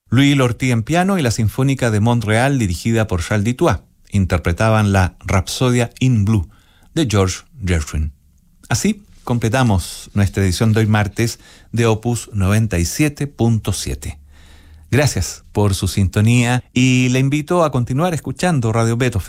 Louis Lortie en piano y la Sinfónica de Montreal dirigida por Charles Dutoit interpretaban la Rapsodia in Blue de George Gershwin. Así completamos nuestra edición de hoy martes de Opus 97.7. Gracias por su sintonía y le invito a continuar escuchando Radio Beethoven.